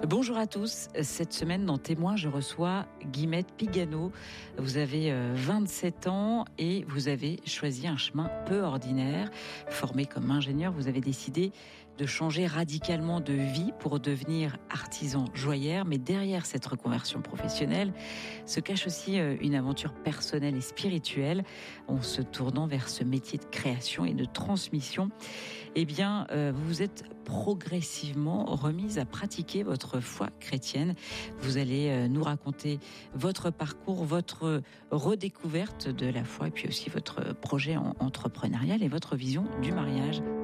Bonjour à tous. Cette semaine, dans Témoins, je reçois Guillemette Pigano. Vous avez 27 ans et vous avez choisi un chemin peu ordinaire. Formé comme ingénieur, vous avez décidé de changer radicalement de vie pour devenir artisan joaillère. Mais derrière cette reconversion professionnelle se cache aussi une aventure personnelle et spirituelle. En se tournant vers ce métier de création et de transmission, vous vous êtes progressivement remise à pratiquer votre foi chrétienne. Vous allez nous raconter votre parcours, votre redécouverte de la foi et puis aussi votre projet entrepreneurial et votre vision du mariage.